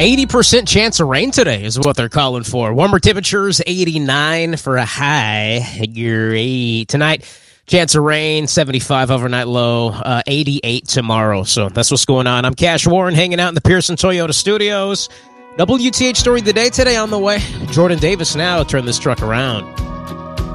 80% chance of rain today is what they're calling for. Warmer temperatures, 89 for a high. Great. Tonight, chance of rain, 75 overnight low, 88 tomorrow. So that's what's going on. I'm Cash Warren, hanging out in the Pearson Toyota Studios. WTH story of the day today on the way. Jordan Davis now. Turn this truck around.